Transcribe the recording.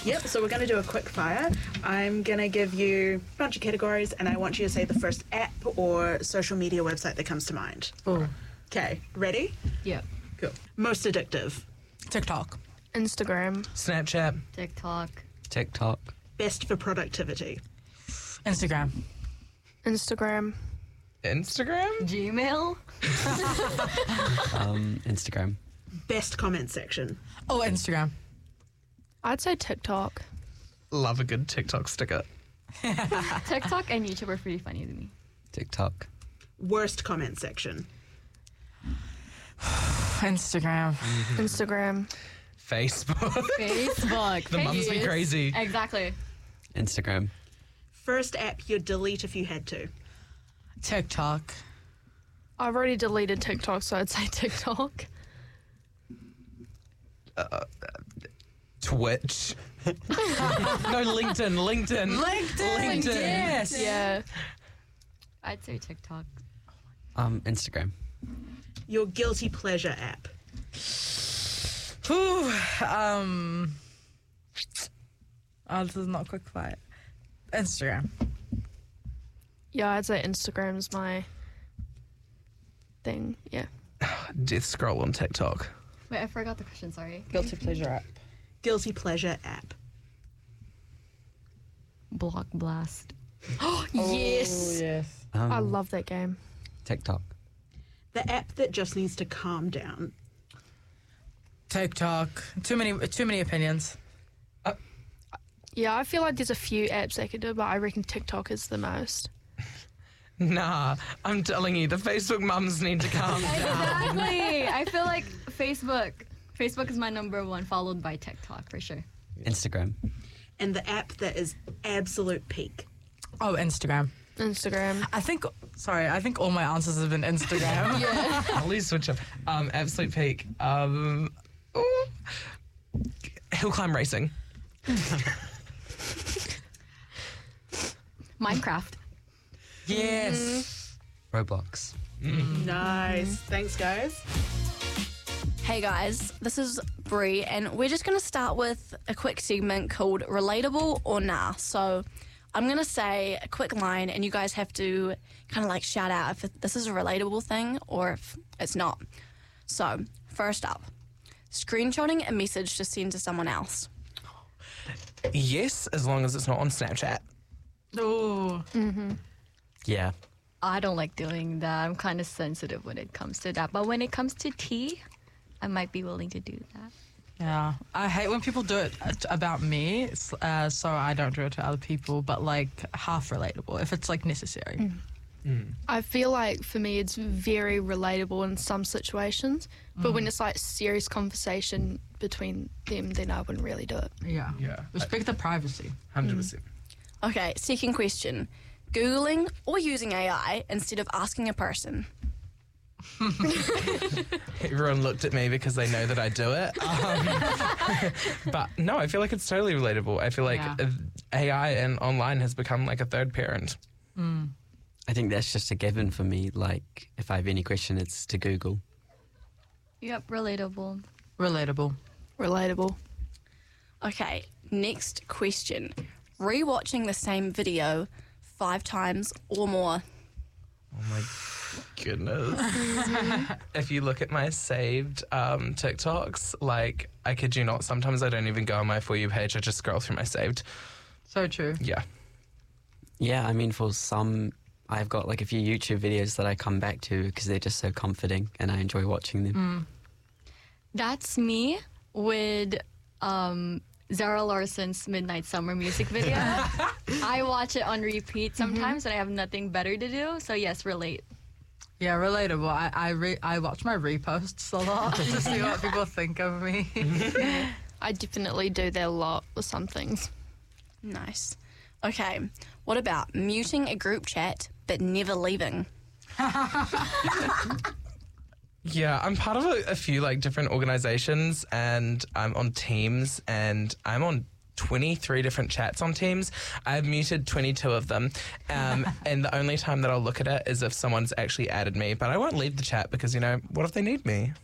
Yep, so we're going to do a quick fire. I'm going to give you a bunch of categories, and I want you to say the first app or social media website that comes to mind. Oh. Okay, ready? Yep. Cool. Most addictive. TikTok. Instagram. Snapchat. TikTok. Best for productivity. Instagram. Instagram. Instagram? Gmail. Instagram. Best comment section. Oh, Instagram. I'd say TikTok. Love a good TikTok sticker. TikTok and YouTube are pretty funny to me. TikTok. Worst comment section. Instagram. Instagram. Facebook. Facebook. The mums be crazy. Exactly. Instagram. First app you'd delete if you had to. TikTok. I've already deleted TikTok, so I'd say TikTok. Twitch. No, LinkedIn. LinkedIn. Yes. Yeah. I'd say TikTok. Instagram. Your guilty pleasure app. Whew, this is not quick fire. Instagram. Yeah, I'd say Instagram's my thing. Yeah. Death scroll on TikTok. Wait, I forgot the question, sorry. Guilty pleasure app. Guilty pleasure app. Block Blast. Yes. Yes. I love that game. TikTok. The app that just needs to calm down. TikTok. Too many opinions. Yeah, I feel like there's a few apps they could do, but I reckon TikTok is the most. Nah, I'm telling you, the Facebook mums need to calm down. Exactly. I feel like Facebook. Facebook is my number one, followed by TikTok for sure. Instagram. And the app that is absolute peak. Oh, Instagram. Instagram. I think all my answers have been Instagram. Yeah. At least switch up. Absolute peak. Hill climb racing. Minecraft. Yes. Roblox. Nice. Thanks, guys. Hey guys, this is Bree, and we're just going to start with a quick segment called Relatable or Nah. So I'm going to say a quick line, and you guys have to kind of like shout out if this is a relatable thing or if it's not. So, first up, screenshotting a message to send to someone else. Yes, as long as it's not on Snapchat. Oh. Yeah. I don't like doing that. I'm kind of sensitive when it comes to that. But when it comes to tea, I might be willing to do that. Yeah. I hate when people do it about me, so I don't do it to other people, but like half relatable if it's like necessary. I feel like for me it's very relatable in some situations, but when it's like serious conversation between them, then I wouldn't really do it. Yeah. Yeah. Respect the privacy. 100%. Okay, second question. Googling or using AI instead of asking a person? Everyone looked at me because they know that I do it. But no, I feel like it's totally relatable. I feel like AI and online has become like a third parent. I think that's just a given for me. Like, if I have any question, it's to Google. Yep, relatable. Relatable. Okay, next question. Rewatching the same video 5 times or more. Oh my goodness. If you look at my saved TikToks, like, I kid you not, sometimes I don't even go on my For You page, I just scroll through my saved. So true. Yeah. Yeah, I mean, for some, I've got like a few YouTube videos that I come back to because they're just so comforting and I enjoy watching them. That's me with Zara Larson's Midnight Summer music video. I watch it on repeat sometimes when I have nothing better to do. So yes, relate. Yeah, relatable. I watch my reposts a lot to see what people think of me. I definitely do that a lot with some things. Nice. Okay, what about muting a group chat but never leaving? Yeah, I'm part of a few like different organizations and I'm on Teams and I'm on 23 different chats on Teams. I've muted 22 of them. And the only time that I'll look at it is if someone's actually added me. But I won't leave the chat because, you know, what if they need me?